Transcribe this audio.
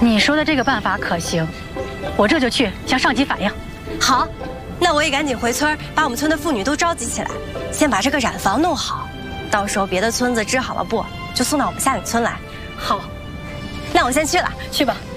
你说的这个办法可行，我这就去向上级反映。 好，那我也赶紧回村，把我们村的妇女都召集起来，先把这个染房弄好。到时候别的村子织好了布，就送到我们下女村来。 好， 那我先去了， 去吧。